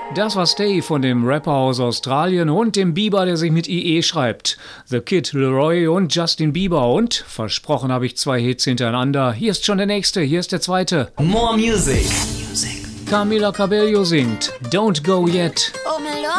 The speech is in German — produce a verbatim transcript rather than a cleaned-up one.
Das war Stay von dem Rapper aus Australien und dem Bieber, der sich mit I E schreibt. The Kid Laroi und Justin Bieber. Und versprochen habe ich zwei Hits hintereinander. Hier ist schon der nächste, hier ist der zweite. More Music. Camila Cabello singt Don't Go Yet. Oh my Lord.